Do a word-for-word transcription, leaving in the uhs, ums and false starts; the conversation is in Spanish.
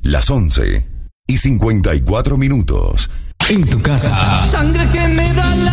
Las once y cincuenta y cuatro minutos. En tu casa. Sangre que me da la